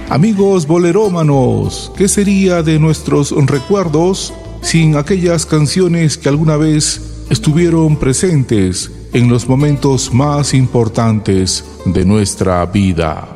Amigos bolerómanos, ¿qué sería de nuestros recuerdos sin aquellas canciones que alguna vez estuvieron presentes en los momentos más importantes de nuestra vida?